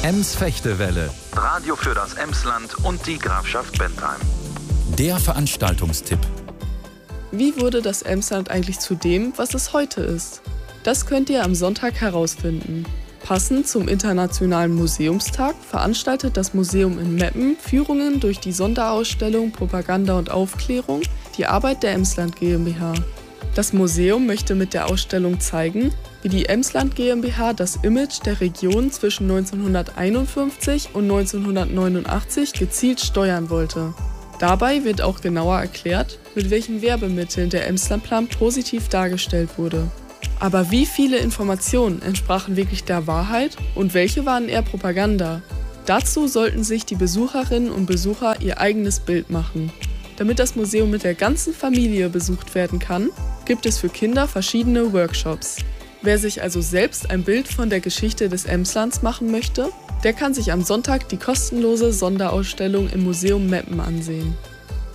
Ems-Fechtewelle, Radio für das Emsland und die Grafschaft Bentheim. der Veranstaltungstipp. Wie wurde das Emsland eigentlich zu dem, was es heute ist? Das könnt ihr am Sonntag herausfinden. Passend zum Internationalen Museumstag veranstaltet das Museum in Meppen Führungen durch die Sonderausstellung Propaganda und Aufklärung, die Arbeit der Emsland GmbH. Das Museum möchte mit der Ausstellung zeigen, wie die Emsland GmbH das Image der Region zwischen 1951 und 1989 gezielt steuern wollte. Dabei wird auch genauer erklärt, mit welchen Werbemitteln der Emslandplan positiv dargestellt wurde. Aber wie viele Informationen entsprachen wirklich der Wahrheit und welche waren eher Propaganda? Dazu sollten sich die Besucherinnen und Besucher ihr eigenes Bild machen. Damit das Museum mit der ganzen Familie besucht werden kann, gibt es für Kinder verschiedene Workshops. Wer sich also selbst ein Bild von der Geschichte des Emslands machen möchte, der kann sich am Sonntag die kostenlose Sonderausstellung im Museum Meppen ansehen.